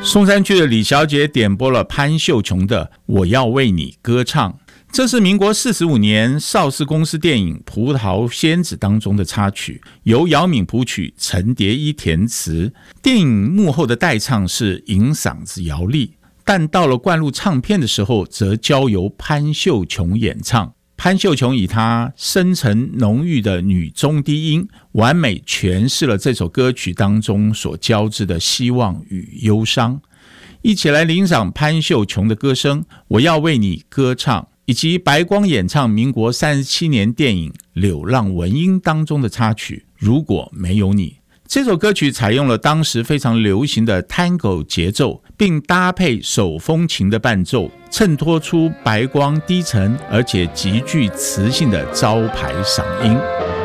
松山区的李小姐点播了潘秀琼的《我要为你歌唱》，这是民国45年邵氏公司电影《葡萄仙子》当中的插曲，由姚敏谱曲，陈蝶衣填词。电影幕后的代唱是银嗓子姚丽，但到了灌录唱片的时候，则交由潘秀琼演唱。潘秀琼以她深沉浓郁的女中低音，完美诠释了这首歌曲当中所交织的希望与忧伤。一起来欣赏潘秀琼的歌声，我要为你歌唱，以及白光演唱民国37年电影《柳浪闻莺》当中的插曲《如果没有你》。这首歌曲采用了当时非常流行的 Tango 节奏，并搭配手风琴的伴奏，衬托出白光低沉而且极具磁性的招牌嗓音。